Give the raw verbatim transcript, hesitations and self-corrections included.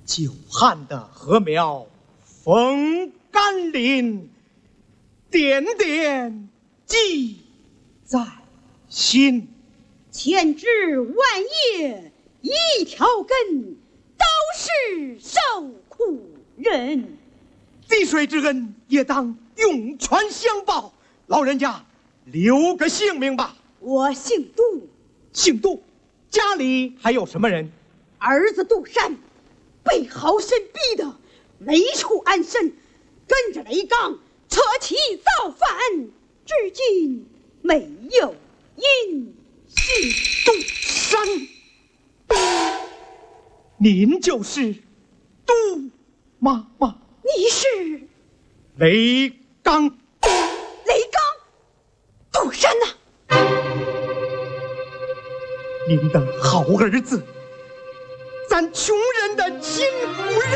久旱的禾苗风甘霖，点点记在心。 千枝万叶一条根，都是受苦人。 滴水之恩也当涌泉相报。老人家留个姓名吧。 我姓杜。 姓杜，家里还有什么人？ 儿子杜山被豪绅逼得没处安身，跟着雷刚扯旗造反，至今没有音信。 杜山，您就是杜妈妈？ 你是雷刚？ 雷刚？杜山呐、啊！ 您的好儿子，咱穷人的亲夫人。